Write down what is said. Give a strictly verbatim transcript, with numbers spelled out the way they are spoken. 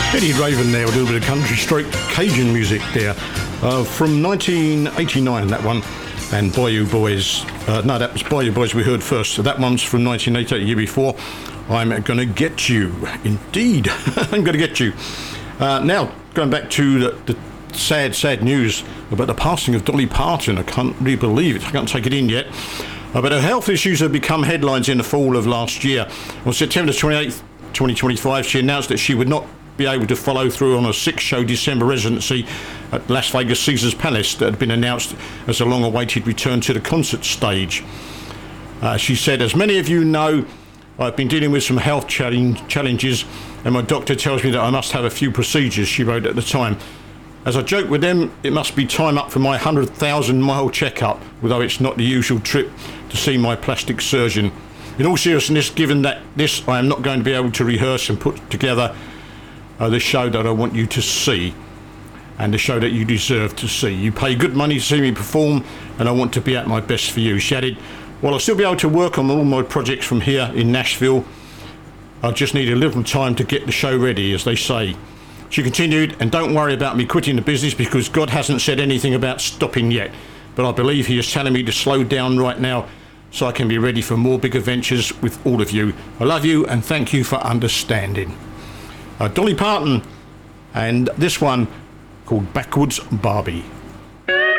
Eddie Raven there with a little bit of country stroke Cajun music there. Uh, from nineteen eighty-nine, that one. And Bayou Boys. Uh, no, that was Bayou Boys we heard first. So that one's from nineteen eighty-eight, a year before. I'm Gonna Get You. Indeed, I'm Gonna Get You. Uh, now, going back to the, the sad, sad news about the passing of Dolly Parton. I can't really believe it. I can't take it in yet. Uh, but her health issues have become headlines in the fall of last year. On September twenty-eighth, twenty twenty-five, she announced that she would not be able to follow through on a six-show December residency at Las Vegas Caesars Palace that had been announced as a long-awaited return to the concert stage. Uh, she said, "As many of you know, I've been dealing with some health challenge, challenges and my doctor tells me that I must have a few procedures," she wrote at the time. "As I joked with them, it must be time up for my one hundred thousand mile checkup, although it's not the usual trip to see my plastic surgeon. In all seriousness, given that this, I am not going to be able to rehearse and put together uh, the show that I want you to see, and the show that you deserve to see. You pay good money to see me perform, and I want to be at my best for you." She added, "While I'll still be able to work on all my projects from here in Nashville, I just need a little time to get the show ready, as they say." She continued, "And don't worry about me quitting the business, because God hasn't said anything about stopping yet. But I believe he is telling me to slow down right now so I can be ready for more big adventures with all of you. I love you and thank you for understanding." Uh, Dolly Parton, and this one called Backwoods Barbie.